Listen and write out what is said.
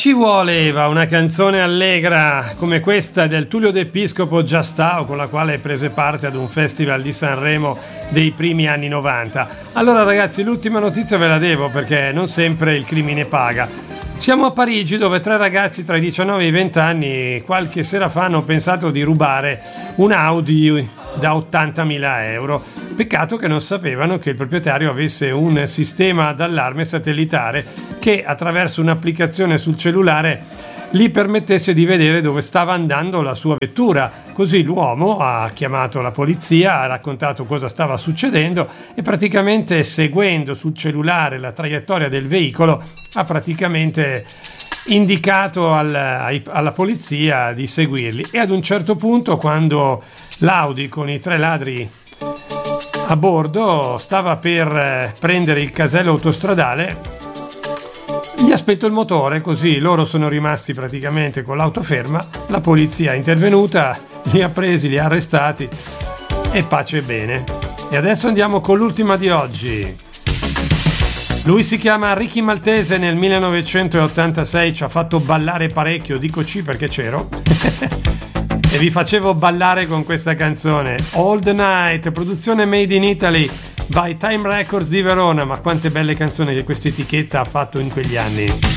Ci voleva una canzone allegra come questa del Tullio D'Episcopo Giastao, con la quale prese parte ad un festival di Sanremo dei primi anni 90. Allora ragazzi, l'ultima notizia ve la devo perché non sempre il crimine paga. Siamo a Parigi, dove 3 ragazzi tra i 19 e i 20 anni qualche sera fa hanno pensato di rubare un Audi da 80.000 euro. Peccato che non sapevano che il proprietario avesse un sistema d'allarme satellitare che attraverso un'applicazione sul cellulare gli permettesse di vedere dove stava andando la sua vettura. Così l'uomo ha chiamato la polizia, ha raccontato cosa stava succedendo e praticamente seguendo sul cellulare la traiettoria del veicolo ha praticamente indicato alla polizia di seguirli. E ad un certo punto, quando l'Audi con i 3 ladri a bordo stava per prendere il casello autostradale, gli ha spento il motore, così loro sono rimasti praticamente con l'auto ferma. La polizia è intervenuta, li ha presi, li ha arrestati e pace e bene. E adesso andiamo con l'ultima di oggi. Lui si chiama Ricky Maltese, nel 1986 ci ha fatto ballare parecchio, dico C perché c'ero e vi facevo ballare con questa canzone, All the Night, produzione made in Italy by Time Records di Verona. Ma quante belle canzoni che questa etichetta ha fatto in quegli anni.